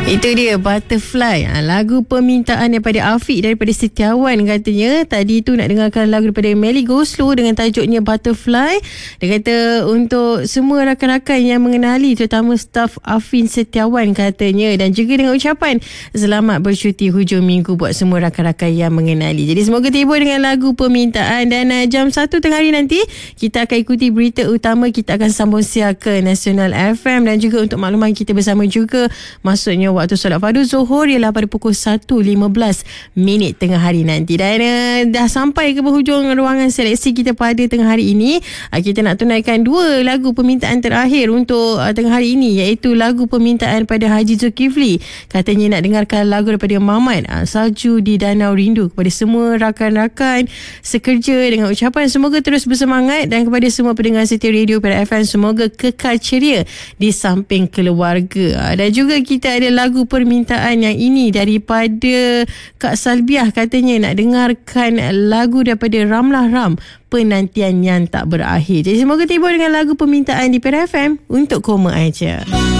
Itu dia Butterfly, lagu permintaan daripada Afiq daripada Setiawan katanya. Tadi tu nak dengarkan lagu daripada Melly Goslow dengan tajuknya Butterfly. Dia kata untuk semua rakan-rakan yang mengenali, terutama staf Afin Setiawan katanya, dan juga dengan ucapan selamat bercuti hujung minggu buat semua rakan-rakan yang mengenali. Jadi semoga terhibur dengan lagu permintaan. Dan jam 1 tengah hari nanti kita akan ikuti berita utama. Kita akan sambung siar ke Nasional FM, dan juga untuk makluman kita bersama juga, maksudnya waktu solat fardu Zuhur ialah pada pukul 1.15 tengah hari nanti. Dan dah sampai ke penghujung ruangan seleksi kita pada tengah hari ini. Kita nak tunaikan 2 lagu permintaan terakhir untuk tengah hari ini, iaitu lagu permintaan pada Haji Zulkifli. Katanya nak dengarkan lagu daripada Mamat, Salju di Danau Rindu. Kepada semua rakan-rakan sekerja, dengan ucapan semoga terus bersemangat, dan kepada semua pendengar setia Radio Perak FM, semoga kekal ceria di samping keluarga. Dan juga kita ada lagu permintaan yang ini daripada Kak Salbiah, katanya nak dengarkan lagu daripada Ramlah Ram, Penantian yang tak berakhir. Jadi semoga terhibur dengan lagu permintaan di Perak FM untuk Koma Aja.